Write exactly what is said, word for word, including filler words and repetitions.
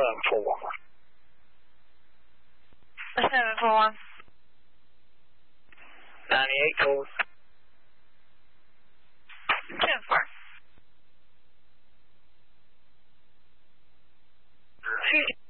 seven four one. seven four one. ninety-eight towards. ten four. Two.